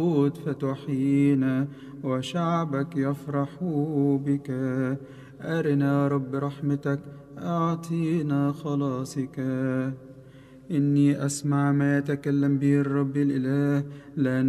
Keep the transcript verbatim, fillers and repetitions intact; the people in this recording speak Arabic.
فتحيينا وشعبك يفرح بك. أرنا يا رب رحمتك، أعطينا خلاصك. إني أسمع ما يتكلم به الرب الإله، لأن